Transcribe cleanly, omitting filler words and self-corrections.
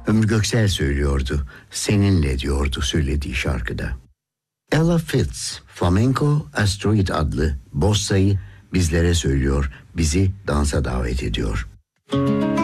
Ömür Göksel söylüyordu. Seninle diyordu söylediği şarkıda. Ella Fitz, Flamenco Asteroid adlı bossayı bizlere söylüyor, bizi dansa davet ediyor.